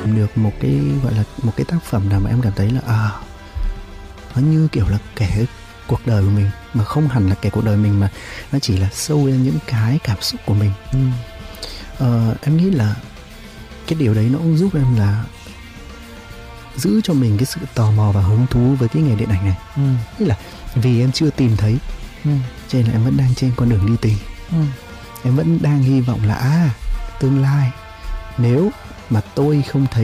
được một cái gọi là một cái tác phẩm nào mà em cảm thấy là nó như kiểu là kể cuộc đời của mình, mà không hẳn là kể cuộc đời mình, mà nó chỉ là sâu lên những cái cảm xúc của mình. Em nghĩ là cái điều đấy nó cũng giúp em là giữ cho mình cái sự tò mò và hứng thú với cái nghề điện ảnh này. Tức là vì em chưa tìm thấy, cho nên là em vẫn đang trên con đường đi tìm. Em vẫn đang hy vọng là tương lai nếu mà tôi không thấy